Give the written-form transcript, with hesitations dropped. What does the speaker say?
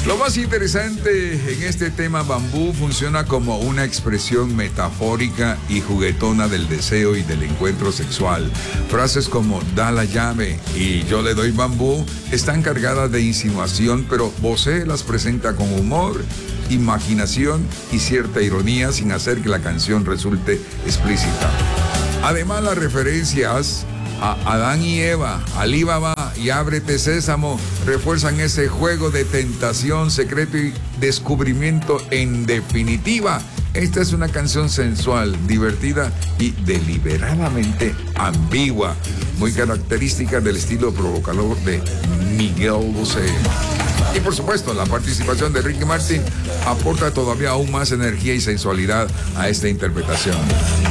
Lo más interesante en este tema, Bambú funciona como una expresión metafórica y juguetona del deseo y del encuentro sexual. Frases como da la llave y yo le doy bambú están cargadas de insinuación, pero Bosé las presenta con humor, imaginación y cierta ironía sin hacer que la canción resulte explícita. Además, las referencias a Adán y Eva, Alí Baba y Ábrete Sésamo refuerzan ese juego de tentación, secreto y descubrimiento. En definitiva, esta es una canción sensual, divertida y deliberadamente ambigua, muy característica del estilo provocador de Miguel Bosé. Y por supuesto, la participación de Ricky Martin aporta todavía aún más energía y sensualidad a esta interpretación.